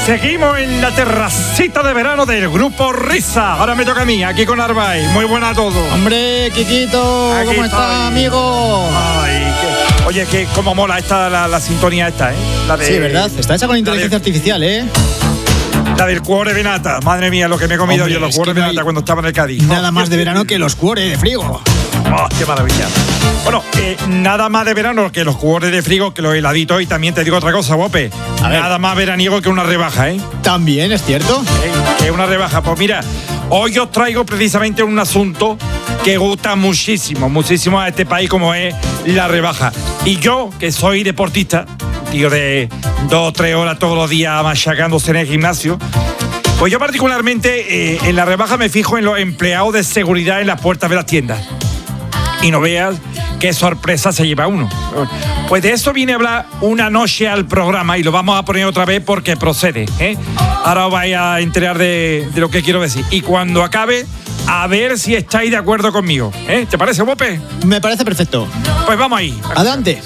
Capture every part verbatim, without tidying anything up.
Seguimos en la terracita de verano del Grupo Risa. Ahora me toca a mí, aquí con Arbaez. Muy buena a todos. Hombre, Quiquito, Aquí ¿cómo estoy. está, amigo? Ay, qué- Oye, que cómo mola esta la, la sintonía esta, ¿eh? La de, Sí, ¿verdad? Está hecha con inteligencia la de- artificial, ¿eh? La del cuore de nata. Madre mía, lo que me he comido Hombre, yo, los es cuores que de no hay nata cuando estaba en el Cádiz. Nada Oh, más qué- de verano que los cuores de frigo. Oh, qué maravilla. Bueno, eh, nada más de verano que los cuores de frigo, que los heladitos. Y también te digo otra cosa, Bope. A ver. Nada más veraniego que una rebaja, ¿eh? También, ¿es cierto? ¿Eh? Que una rebaja. Pues mira, hoy os traigo precisamente un asunto que gusta muchísimo, muchísimo a este país, como es la rebaja. Y yo, que soy deportista, tío de dos o tres horas todos los días machacándose en el gimnasio, pues yo particularmente eh, en la rebaja me fijo en los empleados de seguridad en las puertas de las tiendas. Y no veas qué sorpresa se lleva uno. Pues de eso viene a hablar una noche al programa y lo vamos a poner otra vez porque procede, ¿eh? Ahora os vais a enterar de, de lo que quiero decir. Y cuando acabe, a ver si estáis de acuerdo conmigo, ¿eh? ¿Te parece, Bope? Me parece perfecto. Pues vamos ahí. Adelante.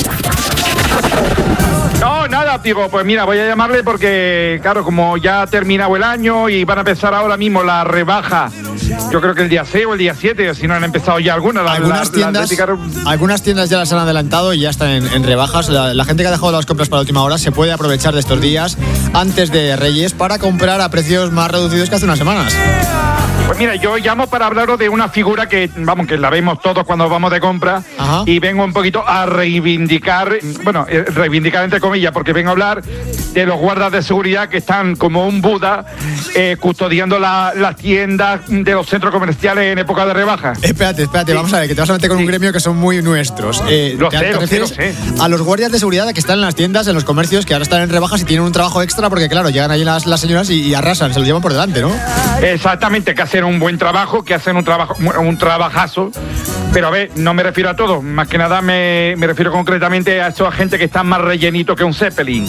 No, nada, digo, pues mira, voy a llamarle porque, claro, como ya ha terminado el año y van a empezar ahora mismo la rebaja, yo creo que el día seis o el día siete, si no han empezado ya algunas. La, Algunas la- tiendas, la Atlética- algunas tiendas ya las han adelantado y ya están en, en rebajas. La, la gente que ha dejado las compras para la última hora se puede aprovechar de estos días antes de Reyes para comprar a precios más reducidos que hace unas semanas. Pues mira, yo llamo para hablaros de una figura que, vamos, que la vemos todos cuando vamos de compra. Ajá. Y vengo un poquito a reivindicar, bueno, eh, reivindicar entre comillas, porque vengo a hablar de los guardas de seguridad que están como un Buda eh, custodiando la- las tiendas de los centros comerciales en época de rebaja. Espérate, espérate, Sí. vamos a ver, que te vas a meter con Sí. un gremio que son muy nuestros. Eh, Lo ¿te- sé, te lo sé, refieres lo sé. a los guardias de seguridad que están en las tiendas, en los comercios, que ahora están en rebajas y tienen un trabajo extra porque, claro, llegan ahí las, las señoras y, y arrasan, se los llevan por delante, ¿no? Exactamente, que hacen un buen trabajo, que hacen un trabajo, un trabajazo. Pero a ver, no me refiero a todos, más que nada me, me refiero concretamente a esos gente que están más rellenitos que un Zeppelin.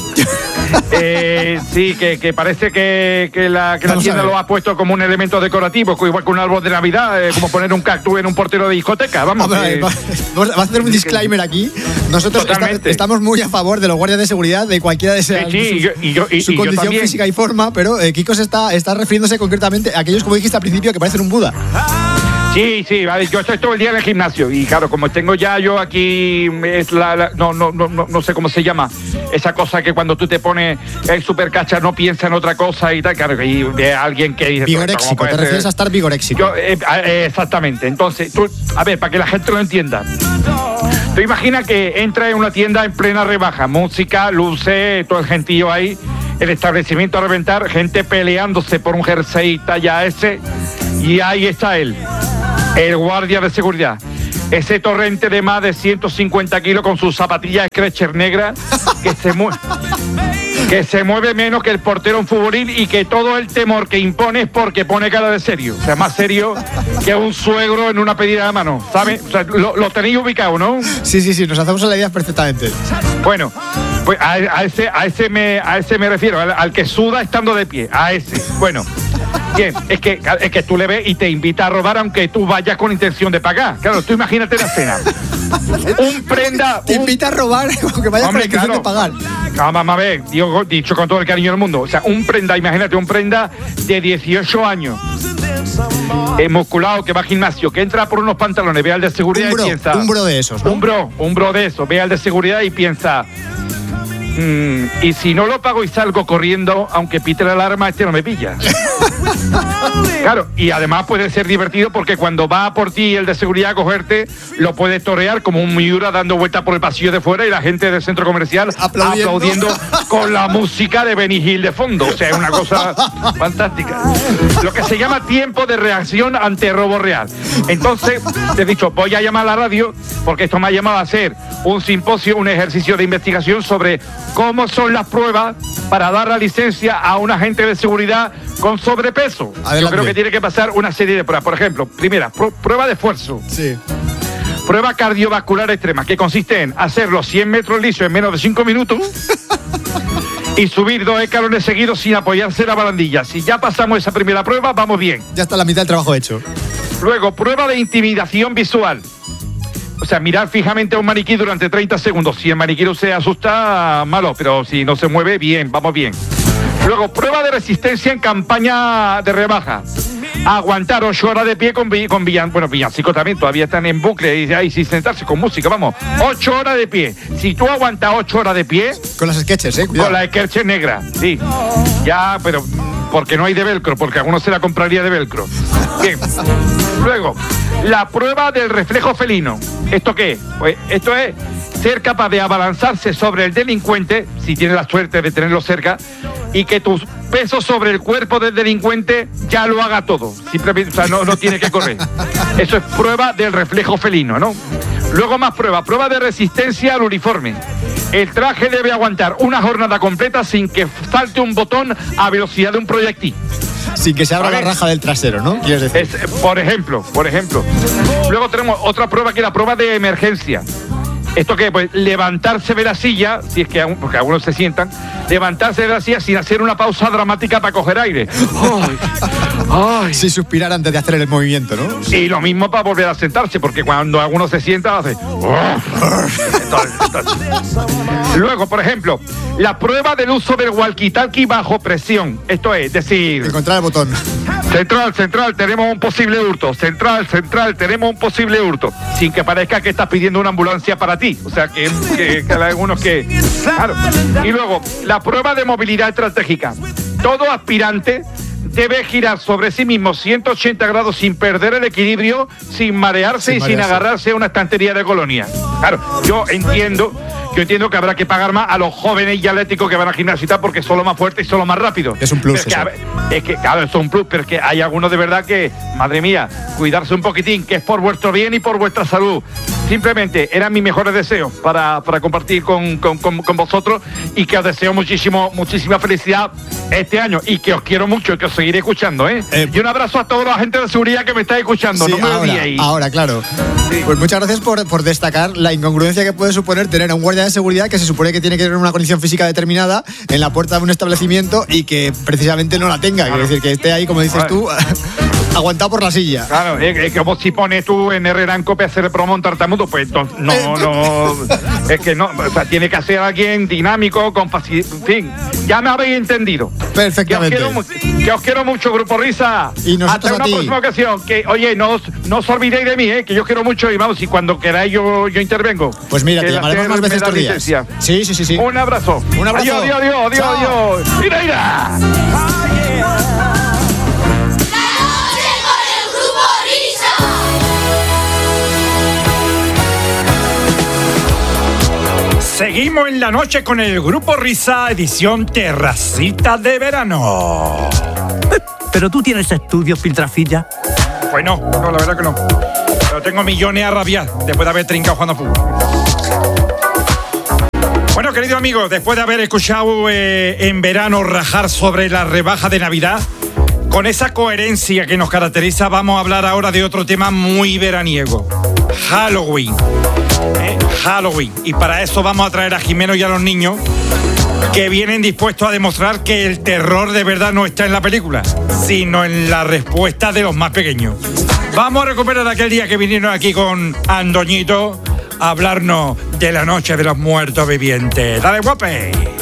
Eh, sí, que, que parece que, que la, que la Vamos a tienda ver. lo ha puesto como un elemento decorativo, igual que un árbol de Navidad, eh, como poner un cactus en un portero de discoteca. Vamos, Vamos a ver, eh, va- vamos a hacer un disclaimer aquí. Nosotros esta- Totalmente. estamos muy a favor de los guardias de seguridad, de cualquiera de sean Sí, sí, su, y yo- y yo- y- su y yo condición también. física y forma, pero eh, Kiko se está, está refiriéndose concretamente a aquellos, como dijiste al principio, que parecen un Buda. Sí, sí, vale, yo estoy todo el día en el gimnasio y claro, como tengo ya yo aquí, es la, la- no, no, no, no, no sé cómo se llama, esa cosa que cuando tú te pones el super cacha no piensa en otra cosa y tal, claro, que hay de alguien que dice... Vigoréxico, ¿cómo puede te ser? refieres a estar vigoréxico. Yo, eh, eh, exactamente, entonces, tú, a ver, para que la gente lo entienda. Tú imaginas que entra en una tienda en plena rebaja, música, luces, todo el gentío ahí, el establecimiento a reventar, gente peleándose por un jersey talla S, y ahí está él, el guardia de seguridad. Ese torrente de más de ciento cincuenta kilos con sus zapatillas Skechers negras que se mueve. Que se mueve menos que el portero en futbolín y que todo el temor que impone es porque pone cara de serio. O sea, más serio que un suegro en una pedida de mano, ¿sabes? O sea, lo, lo tenéis ubicado, ¿no? Sí, sí, sí, nos hacemos a la idea perfectamente. Bueno, pues a, a ese, a, ese me, a ese me refiero, al, al que suda estando de pie, a ese. Bueno, bien, es que, es que tú le ves y te invita a robar aunque tú vayas con intención de pagar. Claro, tú imagínate la escena. Un prenda... Te un- invita a robar aunque vayas con la Hombre, intención claro. de pagar. Ah, mamá, a ver, digo, dicho con todo el cariño del mundo. O sea, un prenda, imagínate, un prenda de dieciocho años, eh, musculado, que va al gimnasio, que entra por unos pantalones, ve al de seguridad Un bro, y piensa... un bro de esos, ¿no? Un bro, un bro de eso, ve al de seguridad y piensa... "Mm, y si no lo pago y salgo corriendo, aunque pite la alarma, este no me pilla". Claro, y además puede ser divertido porque cuando va por ti el de seguridad a cogerte, lo puedes torear como un Miura dando vueltas por el pasillo de fuera y la gente del centro comercial Aplaudiendo. aplaudiendo con la música de Benny Hill de fondo. O sea, es una cosa fantástica. Lo que se llama tiempo de reacción ante robo real. Entonces, te he dicho, voy a llamar a la radio porque esto me ha llamado a hacer un simposio, un ejercicio de investigación sobre cómo son las pruebas para dar la licencia a un agente de seguridad con sobrepeso. Yo Adelante. creo que tiene que pasar una serie de pruebas. Por ejemplo, primera, pr- prueba de esfuerzo. Sí. Prueba cardiovascular extrema, que consiste en hacer los cien metros lisos en menos de cinco minutos y subir dos escalones seguidos sin apoyarse en la barandilla. Si ya pasamos esa primera prueba, vamos bien. Ya está la mitad del trabajo hecho. Luego, prueba de intimidación visual. O sea, mirar fijamente a un maniquí durante treinta segundos. Si el maniquí no se asusta, malo, pero si no se mueve, bien, vamos bien. Luego, prueba de resistencia en campaña de rebaja. Aguantar ocho horas de pie con, con villan, bueno, villancico también, todavía están en bucle y ahí sin sentarse con música, vamos. Ocho horas de pie. Si tú aguantas ocho horas de pie. Con las sketches, ¿eh? Cuidado. Con las sketches negras, sí. Ya, pero porque no hay de velcro, porque alguno se la compraría de velcro. Bien. Luego, la prueba del reflejo felino. ¿Esto qué? Pues esto es ser capaz de abalanzarse sobre el delincuente, si tienes la suerte de tenerlo cerca, y que tu peso sobre el cuerpo del delincuente ya lo haga todo. Simplemente, o sea, no, no tiene que correr. Eso es prueba del reflejo felino, ¿no? Luego más prueba, prueba de resistencia al uniforme. El traje debe aguantar una jornada completa sin que salte un botón a velocidad de un proyectil. Sin que se abra ¿Vale? la raja del trasero, ¿no? ¿Quieres decir? Es, por ejemplo, por ejemplo. Luego tenemos otra prueba que es la prueba de emergencia. ¿Esto qué? Pues levantarse de la silla, si es que aún, porque algunos se sientan, levantarse de la silla sin hacer una pausa dramática para coger aire. Ay, ay. Sin suspirar antes de hacer el movimiento, ¿no? Y lo mismo para volver a sentarse, porque cuando alguno se sienta hace... Entonces, entonces. Luego, por ejemplo, la prueba del uso del walkie-talkie bajo presión. Esto es decir... Encontrar el botón. Central, central, tenemos un posible hurto. Central, central, tenemos un posible hurto. Sin que parezca que estás pidiendo una ambulancia para ti. O sea, que, que, que hay algunos que... Claro. Y luego, la prueba de movilidad estratégica. Todo aspirante debe girar sobre sí mismo ciento ochenta grados sin perder el equilibrio, sin marearse sin y marearse. sin agarrarse a una estantería de colonia. Claro, yo entiendo... Yo entiendo que habrá que pagar más a los jóvenes y atléticos que van a gimnasio y tal, porque son los más fuertes y son los más rápidos. Es un plus. Es que, ver, es que, claro, es un plus, pero es que hay algunos de verdad que, madre mía, cuidarse un poquitín, que es por vuestro bien y por vuestra salud. Simplemente eran mis mejores deseos para, para compartir con, con, con, con vosotros y que os deseo muchísimo, muchísima felicidad este año y que os quiero mucho y que os seguiré escuchando, ¿eh? eh y un abrazo a toda la gente de seguridad que me está escuchando. Sí, no me ahora, olvidéis. Ahora, claro. Sí. Pues muchas gracias por, por destacar la incongruencia que puede suponer tener a un guardia de seguridad que se supone que tiene que tener una condición física determinada en la puerta de un establecimiento y que precisamente no la tenga. Claro. Es decir, que esté ahí, como dices tú, aguantado por la silla. Claro, es, es que vos si pones tú en Herrera en Cope a hacer el promo en Tartamudo, pues no, no, no, es que no, o sea, tiene que ser alguien dinámico, con facilidad, en fin, ya me habéis entendido. Perfectamente. Que os quiero, que os quiero mucho, Grupo Risa. Y nosotros hasta una a ti. próxima ocasión, que, oye, no os, no os olvidéis de mí, eh, que yo quiero mucho y vamos, y cuando queráis yo, yo intervengo. Pues mira, te llamaremos más veces estos días. Licencia. Sí, sí, sí, sí. Un abrazo. Un abrazo. Adiós, adiós, adiós, adiós, adiós. Mira, mira. Seguimos en la noche con el Grupo Risa, edición Terracita de Verano. ¿Pero tú tienes estudios, Piltrafilla? Pues no, no, la verdad que no. Pero tengo millones a rabiar después de haber trincado jugando fútbol. Bueno, querido amigo, después de haber escuchado eh, en verano rajar sobre la rebaja de Navidad, con esa coherencia que nos caracteriza, vamos a hablar ahora de otro tema muy veraniego. Halloween. ¿Eh? Halloween. Y para eso vamos a traer a Jimeno y a los niños que vienen dispuestos a demostrar que el terror de verdad no está en la película, sino en la respuesta de los más pequeños. Vamos a recuperar aquel día que vinieron aquí con Andoñito a hablarnos de la noche de los muertos vivientes. ¡Dale, guape!